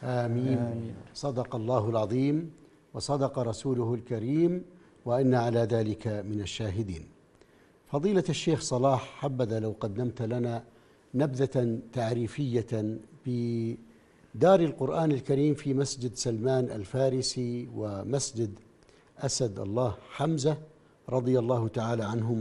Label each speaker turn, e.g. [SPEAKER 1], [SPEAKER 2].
[SPEAKER 1] آمين.
[SPEAKER 2] آمين.
[SPEAKER 1] صدق الله العظيم وصدق رسوله الكريم وإنا على ذلك من الشاهدين. فضيلة الشيخ صلاح، حبذا لو قدمت لنا نبذة تعريفية بدار القرآن الكريم في مسجد سلمان الفارسي ومسجد أسد الله حمزة رضي الله تعالى عنهم